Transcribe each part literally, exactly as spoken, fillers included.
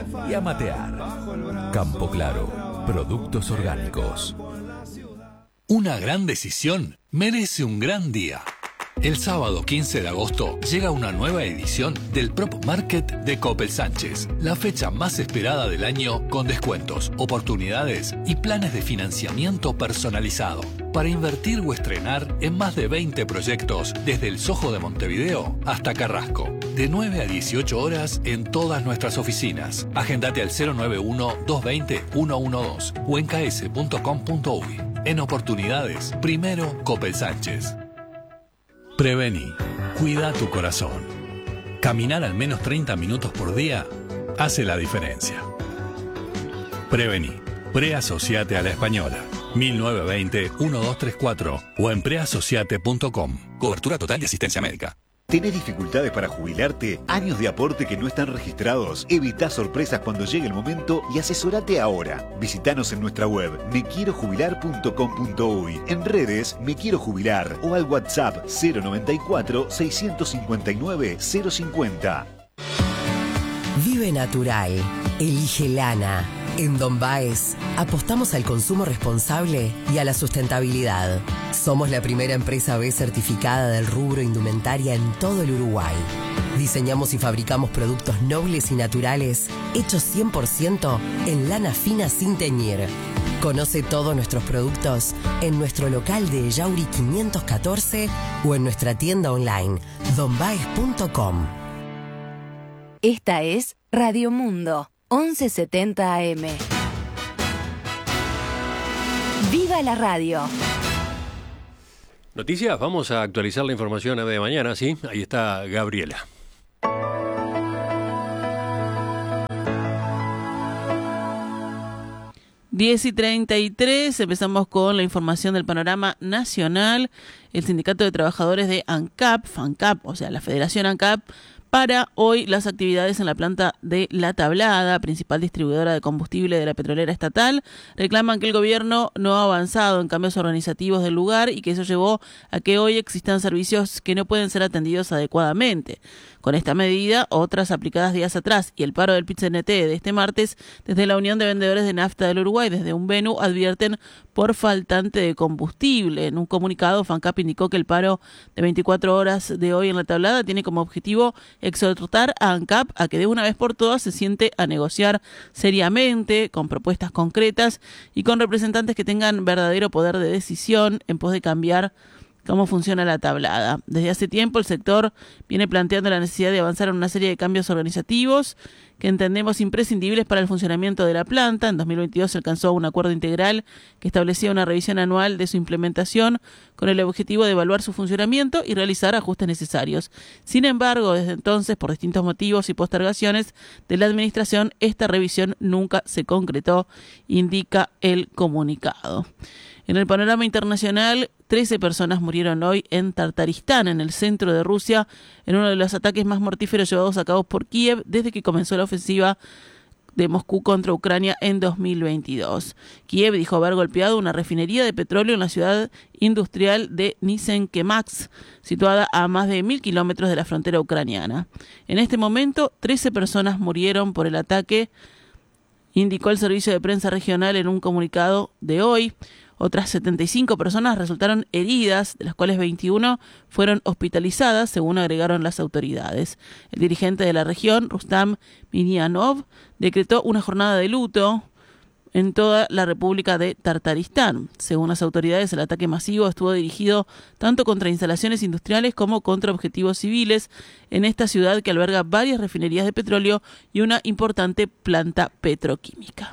y a matear. Campo Claro, productos orgánicos. Una gran decisión merece un gran día. El sábado quince de agosto llega una nueva edición del Prop Market de Coppel Sánchez, la fecha más esperada del año con descuentos, oportunidades y planes de financiamiento personalizado para invertir o estrenar en más de veinte proyectos desde el Soho de Montevideo hasta Carrasco, de nueve a dieciocho horas en todas nuestras oficinas. Agendate al cero nueve uno, dos dos cero, uno uno dos o en k s punto com punto u y. En oportunidades, primero Coppel Sánchez. Prevení. Cuida tu corazón. Caminar al menos treinta minutos por día hace la diferencia. Prevení. Preasociate a la Española. mil novecientos veinte, doce treinta y cuatro o en preasociate punto com. Cobertura total de asistencia médica. ¿Tenés dificultades para jubilarte? ¿Años de aporte que no están registrados? Evita sorpresas cuando llegue el momento y asesorate ahora. Visítanos en nuestra web me quiero jubilar punto com punto u y, en redes Me Quiero Jubilar o al WhatsApp cero noventa y cuatro, seiscientos cincuenta y nueve, cero cincuenta. Vive natural. Elige lana. En Don Baez apostamos al consumo responsable y a la sustentabilidad. Somos la primera empresa B certificada del rubro indumentaria en todo el Uruguay. Diseñamos y fabricamos productos nobles y naturales hechos cien por ciento en lana fina sin teñir. Conoce todos nuestros productos en nuestro local de Yauri quinientos catorce o en nuestra tienda online don baez punto com. Esta es Radio Mundo, once setenta A M. ¡Viva la radio! Noticias, vamos a actualizar la información de mañana, ¿sí? Ahí está Gabriela. diez y treinta y tres, empezamos con la información del panorama nacional. El Sindicato de Trabajadores de ANCAP, FANCAP, o sea, la Federación ANCAP, para hoy las actividades en la planta de La Tablada, principal distribuidora de combustible de la petrolera estatal. Reclaman que el gobierno no ha avanzado en cambios organizativos del lugar y que eso llevó a que hoy existan servicios que no pueden ser atendidos adecuadamente. Con esta medida, otras aplicadas días atrás y el paro del Pit-C N T de este martes, desde la Unión de Vendedores de Nafta del Uruguay, desde UNVENU, advierten por faltante de combustible. En un comunicado, FANCAP indicó que el paro de veinticuatro horas de hoy en La Tablada tiene como objetivo exhortar a ANCAP a que de una vez por todas se siente a negociar seriamente, con propuestas concretas y con representantes que tengan verdadero poder de decisión en pos de cambiar cómo funciona La Tablada. Desde hace tiempo el sector viene planteando la necesidad de avanzar en una serie de cambios organizativos que entendemos imprescindibles para el funcionamiento de la planta. En dos mil veintidós se alcanzó un acuerdo integral que establecía una revisión anual de su implementación con el objetivo de evaluar su funcionamiento y realizar ajustes necesarios. Sin embargo, desde entonces, por distintos motivos y postergaciones de la administración, esta revisión nunca se concretó, indica el comunicado. En el panorama internacional, trece personas murieron hoy en Tartaristán, en el centro de Rusia, en uno de los ataques más mortíferos llevados a cabo por Kiev desde que comenzó la ofensiva de Moscú contra Ucrania en dos mil veintidós. Kiev dijo haber golpeado una refinería de petróleo en la ciudad industrial de Nisenkemaksk, situada a más de mil kilómetros de la frontera ucraniana. En este momento, trece personas murieron por el ataque, indicó el servicio de prensa regional en un comunicado de hoy. Otras setenta y cinco personas resultaron heridas, de las cuales veintiuna fueron hospitalizadas, según agregaron las autoridades. El dirigente de la región, Rustam Minyanov, decretó una jornada de luto en toda la República de Tartaristán. Según las autoridades, el ataque masivo estuvo dirigido tanto contra instalaciones industriales como contra objetivos civiles en esta ciudad que alberga varias refinerías de petróleo y una importante planta petroquímica.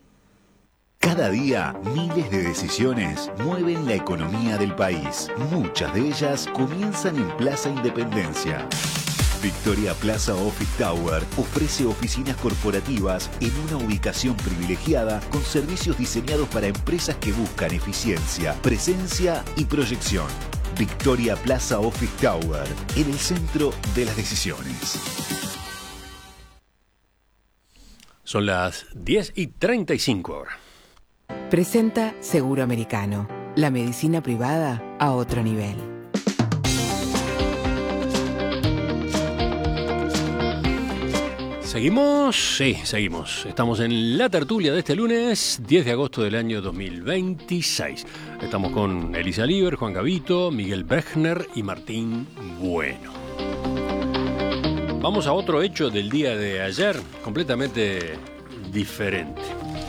Cada día, miles de decisiones mueven la economía del país. Muchas de ellas comienzan en Plaza Independencia. Victoria Plaza Office Tower ofrece oficinas corporativas en una ubicación privilegiada con servicios diseñados para empresas que buscan eficiencia, presencia y proyección. Victoria Plaza Office Tower, en el centro de las decisiones. Son las diez y treinta y cinco ahora. Presenta Seguro Americano, la medicina privada a otro nivel. ¿Seguimos? Sí, seguimos. Estamos en la tertulia de este lunes, diez de agosto del año dos mil veintiséis. Estamos con Elisa Liber, Juan Gavito, Miguel Brechner y Martín Bueno. Vamos a otro hecho del día de ayer, completamente diferente.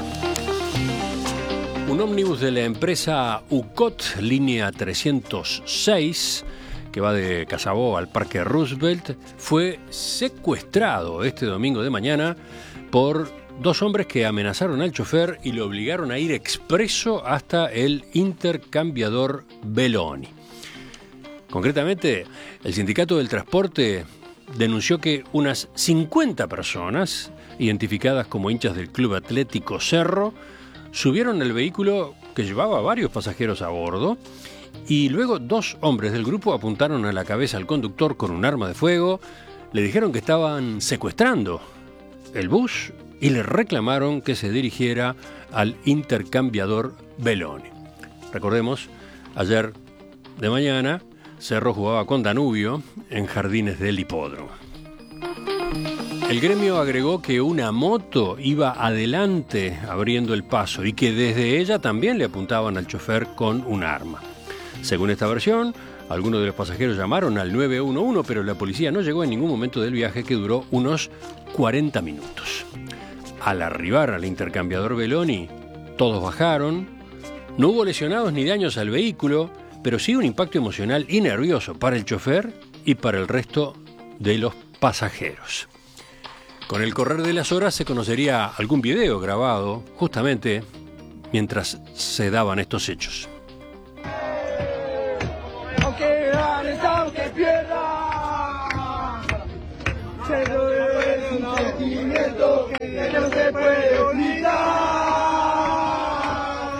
Un ómnibus de la empresa U C O T, línea trescientos seis, que va de Casabó al Parque Roosevelt, fue secuestrado este domingo de mañana por dos hombres que amenazaron al chofer y lo obligaron a ir expreso hasta el intercambiador Belloni. Concretamente, el Sindicato del Transporte denunció que unas cincuenta personas, identificadas como hinchas del Club Atlético Cerro, subieron el vehículo que llevaba varios pasajeros a bordo y luego dos hombres del grupo apuntaron a la cabeza al conductor con un arma de fuego, le dijeron que estaban secuestrando el bus y le reclamaron que se dirigiera al intercambiador Belloni. Recordemos, ayer de mañana Cerro jugaba con Danubio en Jardines del Hipódromo. El gremio agregó que una moto iba adelante abriendo el paso y que desde ella también le apuntaban al chofer con un arma. Según esta versión, algunos de los pasajeros llamaron al nueve uno uno, pero la policía no llegó en ningún momento del viaje, que duró unos cuarenta minutos. Al arribar al intercambiador Belloni, todos bajaron. No hubo lesionados ni daños al vehículo, pero sí un impacto emocional y nervioso para el chofer y para el resto de los pasajeros. Con el correr de las horas se conocería algún video grabado justamente mientras se daban estos hechos.